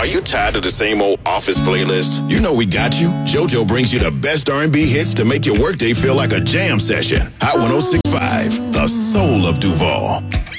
Are you tired of the same old office playlist? You know we got you. JoJo brings you the best R&B hits to make your workday feel like a jam session. Hot 106.5, the soul of Duval.